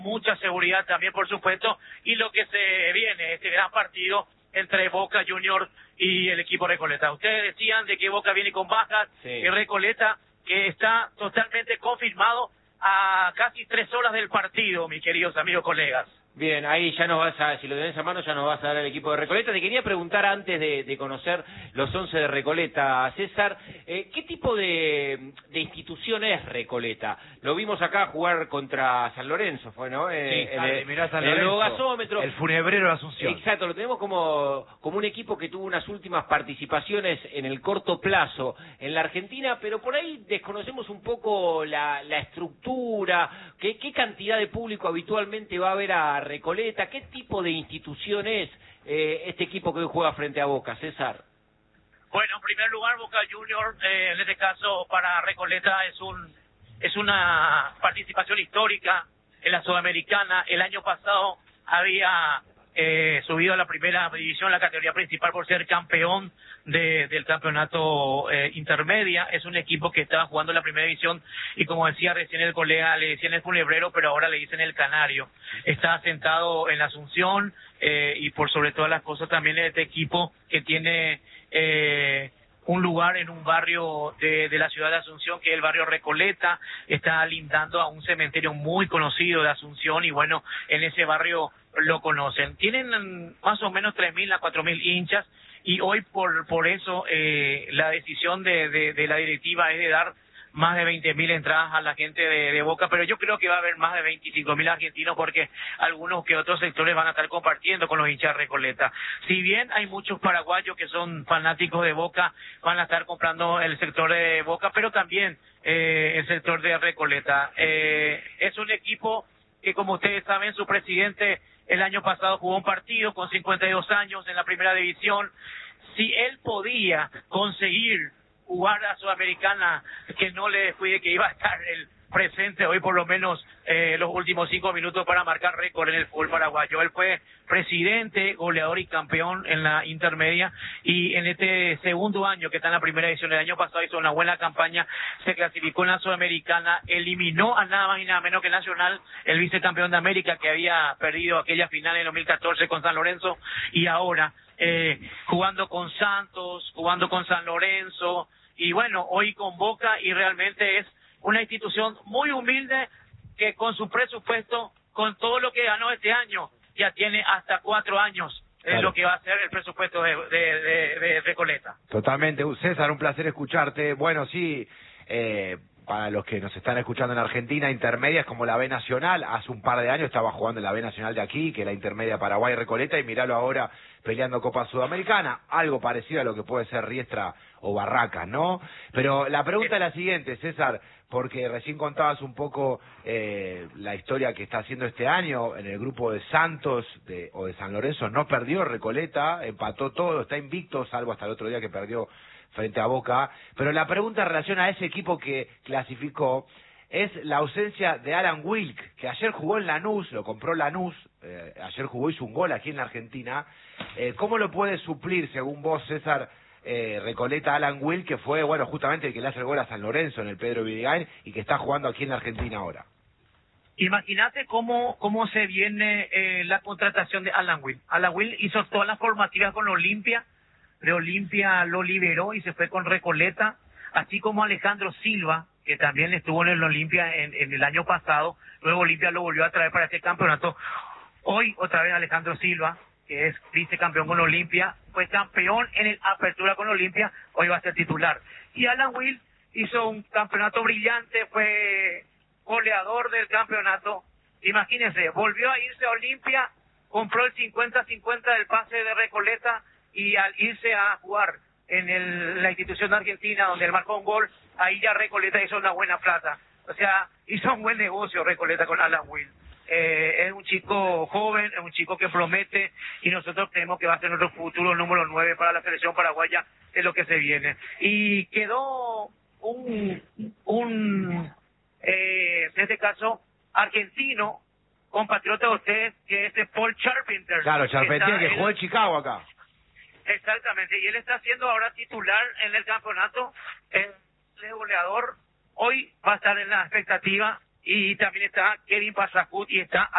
mucha seguridad también, por supuesto, y lo que se viene, este gran partido entre Boca Juniors y el equipo Recoleta. Ustedes decían de que Boca viene con bajas, Sí. y Recoleta que está totalmente confirmado a casi 3 horas del partido, mis queridos amigos colegas. Bien, ahí ya nos vas a, si lo tenés a mano, ya nos vas a dar el equipo de Recoleta. Te quería preguntar antes de conocer los 11 de Recoleta, César, ¿qué tipo de institución es Recoleta? Lo vimos acá jugar contra San Lorenzo, ¿fue, no? Mirá San el Lorenzo, gasómetro. el funebrero de Asunción. Exacto, lo tenemos como un equipo que tuvo unas últimas participaciones en el corto plazo en la Argentina, pero por ahí desconocemos un poco la estructura, qué cantidad de público habitualmente va a haber a Recoleta, qué tipo de institución es este equipo que hoy juega frente a Boca, César. Bueno, en primer lugar, Boca Juniors, en este caso para Recoleta es una participación histórica en la Sudamericana. El año pasado había subido a la primera división, la categoría principal, por ser campeón del campeonato intermedia. Es un equipo que estaba jugando en la primera división y, como decía recién el colega, le decían el funebrero, pero ahora le dicen el canario. Está asentado en la Asunción y por sobre todas las cosas también es este equipo que tiene un lugar en un barrio de la ciudad de Asunción, que es el barrio Recoleta. Está lindando a un cementerio muy conocido de Asunción y bueno, en ese barrio lo conocen. Tienen más o menos 3.000 a 4.000 hinchas y hoy por eso la decisión de la directiva es de dar más de 20.000 entradas a la gente de Boca, pero yo creo que va a haber más de 25.000 argentinos porque algunos que otros sectores van a estar compartiendo con los hinchas de Recoleta. Si bien hay muchos paraguayos que son fanáticos de Boca, van a estar comprando el sector de Boca, pero también el sector de Recoleta. Es un equipo que, como ustedes saben, su presidente el año pasado jugó un partido con 52 años en la primera división. Si él podía conseguir jugar a Sudamericana, que no le descuide que iba a estar el presente hoy por lo menos los últimos 5 minutos para marcar récord en el fútbol paraguayo. Él fue presidente, goleador y campeón en la intermedia, y en este segundo año que está en la primera edición, el año pasado hizo una buena campaña, se clasificó en la Sudamericana, eliminó a nada más y nada menos que Nacional, el vicecampeón de América, que había perdido aquella final en 2014 con San Lorenzo, y ahora jugando con Santos, jugando con San Lorenzo, y bueno, hoy con Boca, y realmente es una institución muy humilde que con su presupuesto, con todo lo que ganó este año, ya tiene hasta 4 años Claro. lo que va a ser el presupuesto de Recoleta. Totalmente. César, un placer escucharte. Bueno, sí, para los que nos están escuchando en Argentina, intermedias como la B Nacional, hace un par de años estaba jugando en la B Nacional de aquí, que es la intermedia Paraguay Recoleta, y miralo ahora peleando Copa Sudamericana, algo parecido a lo que puede ser Riestra o Barracas, ¿no? Pero la pregunta es la siguiente, César, porque recién contabas un poco la historia que está haciendo este año en el grupo de Santos o de San Lorenzo. No perdió Recoleta, empató todo, está invicto, salvo hasta el otro día que perdió frente a Boca. Pero la pregunta en relación a ese equipo que clasificó es la ausencia de Alan Wilk, que ayer jugó en Lanús, lo compró Lanús, ayer jugó, hizo un gol aquí en la Argentina. ¿Cómo lo puede suplir, según vos, César, Recoleta, Alan Wilk, que fue, bueno, justamente el que le hace el gol a San Lorenzo en el Pedro Vidigain y que está jugando aquí en la Argentina ahora? Imagínate cómo se viene la contratación de Alan Will. Alan Will hizo todas las formativas con Olimpia, de Olimpia lo liberó y se fue con Recoleta, así como Alejandro Silva, que también estuvo en el Olimpia en el año pasado, luego Olimpia lo volvió a traer para este campeonato. Hoy otra vez Alejandro Silva, que es vicecampeón con Olimpia, fue campeón en el Apertura con Olimpia, hoy va a ser titular. Y Alan Will hizo un campeonato brillante, fue goleador del campeonato. Imagínense, volvió a irse a Olimpia, compró el 50-50 del pase de Recoleta, y al irse a jugar en la institución argentina donde él marcó un gol, ahí ya Recoleta hizo una buena plata. O sea, hizo un buen negocio Recoleta con Alan Will. Es un chico joven, es un chico que promete, y nosotros creemos que va a ser nuestro futuro número 9 para la selección paraguaya, es lo que se viene. Y quedó en este caso, argentino, compatriota de ustedes, que es de Paul Charpentier. Claro, Charpentier, que jugó en Chicago acá. Exactamente, y él está siendo ahora titular en el campeonato, el goleador. Hoy va a estar en la expectativa, y también está Kevin Pasacut y está